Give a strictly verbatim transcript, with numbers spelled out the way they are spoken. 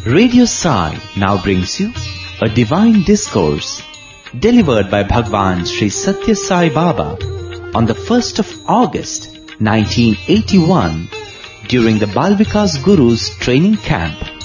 Radio Sai now brings you a divine discourse delivered by Bhagwan Sri Satya Sai Baba on the first of August nineteen eighty-one during the Bal Vikas Guru's training camp.